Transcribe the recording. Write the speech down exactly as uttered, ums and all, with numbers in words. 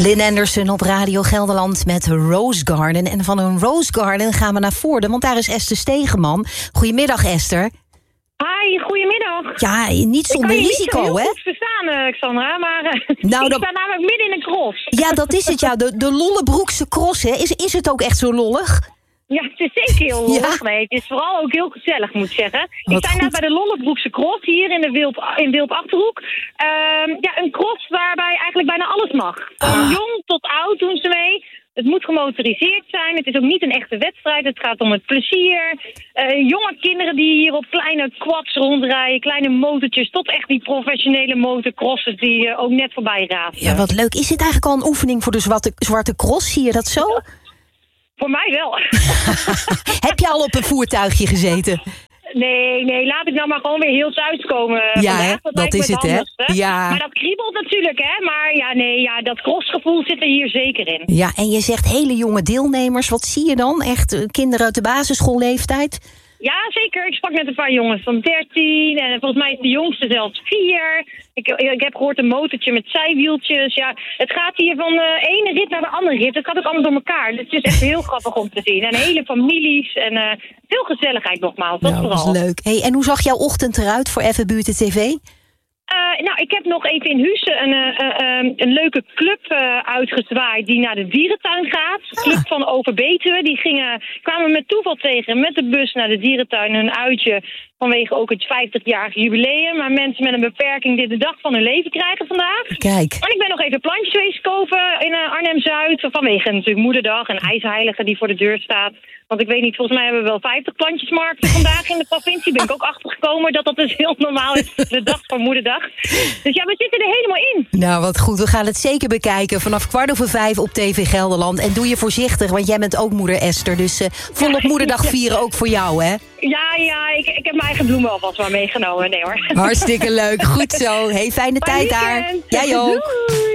Lynn Anderson op Radio Gelderland met Rose Garden. En van een Rose Garden gaan we naar Voorden, want daar is Esther Stegeman. Goedemiddag, Esther. Hi, goedemiddag. Ja, niet zonder risico, hè? Ik kan je niet zo heel goed verstaan, Xandra, maar uh, nou, ik dan... sta namelijk midden in een cross. Ja, dat is het, ja. De, de Lollebroekse cross, hè. Is, is het ook echt zo lollig? Ja, het is zeker heel lollig. Ja. Nee, het is vooral ook heel gezellig, moet ik zeggen. Wat ik sta nou goed. bij de Lollebroekse cross hier in de Wilp, in Wilp-Achterhoek. Uh, ja, een cross waarbij eigenlijk bijna alles mag. Van Ah. jong tot oud doen ze mee. Het moet gemotoriseerd zijn. Het is ook niet een echte wedstrijd. Het gaat om het plezier. Uh, jonge kinderen die hier op kleine quads rondrijden. Kleine motortjes. Tot echt die professionele motocrossers die uh, ook net voorbij razen. Ja, wat leuk. Is dit eigenlijk al een oefening voor de zwarte, zwarte cross? Zie je dat zo? Voor mij wel. Heb je al op een voertuigje gezeten? Nee, nee, laat ik nou maar gewoon weer heel thuis komen. Ja, vandaag. hè? Dat, Dat lijkt me is het, hè? handigste. Ja. Maar dat kriebelt natuurlijk, hè. Maar ja, nee, ja, dat crossgevoel zit er hier zeker in. Ja, en je zegt hele jonge deelnemers. Wat zie je dan? Echt uh, kinderen uit de basisschoolleeftijd? Ja, zeker. Ik sprak met een paar jongens van dertien. En volgens mij is de jongste zelfs vier. Ik, ik heb gehoord een motortje met zijwieltjes. Ja, het gaat hier van de ene rit naar de andere rit. Het gaat ook allemaal door elkaar. Het is echt heel grappig om te zien. En hele families en uh, veel gezelligheid nogmaals. Dat Ja, vooral. dat is leuk. Hey, en hoe zag jouw ochtend eruit voor Even Buurten T V? Uh, nou, ik heb nog even in Huissen een, uh, uh, een leuke club uh, uitgezwaaid die naar de dierentuin gaat. De club Ah. van Overbetuwe. Die gingen, kwamen met toeval tegen met de bus naar de dierentuin. Een uitje vanwege ook het vijftigjarig jubileum. Maar mensen met een beperking dit de dag van hun leven krijgen vandaag. Kijk. En ik ben nog even plantjes geweest kopen in uh, Arnhem-Zuid. Vanwege natuurlijk Moederdag en IJsheilige die voor de deur staat. Want ik weet niet, volgens mij hebben we wel vijftig plantjesmarkten vandaag in de provincie. Ben ik ook achtergekomen dat dat dus heel normaal is, de dag van Moederdag. Dus ja, we zitten er helemaal in. Nou, wat goed. We gaan het zeker bekijken vanaf kwart over vijf op T V Gelderland. En doe je voorzichtig, want jij bent ook moeder Esther. Dus uh, volop Moederdag vieren ook voor jou, hè? Ja, ja, ik, ik heb mijn eigen bloemen alvast maar meegenomen. Nee hoor. Hartstikke leuk. Goed zo. Hey, fijne Fijn tijd daar. weekend. Jij ook. Doei.